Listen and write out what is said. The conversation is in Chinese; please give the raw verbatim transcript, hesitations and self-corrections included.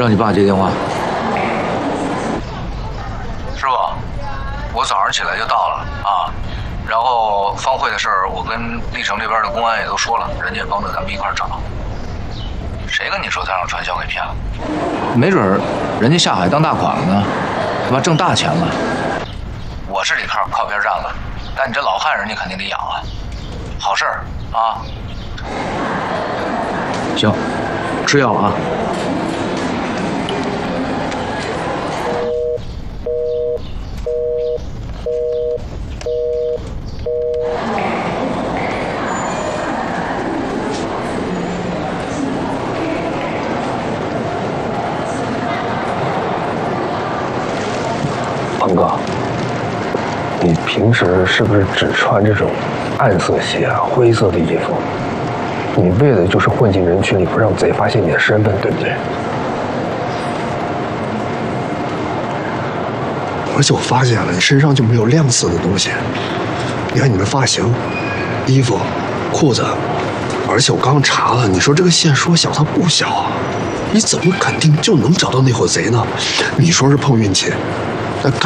让你爸接电话。 师傅，我早上起来就到了啊。然后方慧的事儿，我跟历城这边的公安也都说了，人家也帮着咱们一块儿找。谁跟你说他让传销给骗了？ 没准儿人家下海当大款了呢，是吧？挣大钱了。 我是得靠靠边站了，但你这老汉人家肯定得养啊。好事儿啊。 行，吃药啊。 鹏哥，你平时是不是只穿这种暗色系啊、灰色的衣服？你为的就是混进人群里，不让贼发现你的身份，对不对？ 而且我发现了，你身上就没有亮色的东西。你看你的发型、衣服、裤子，而且我刚刚查了，你说这个线说小，它不小啊。你怎么肯定就能找到那伙贼呢？你说是碰运气，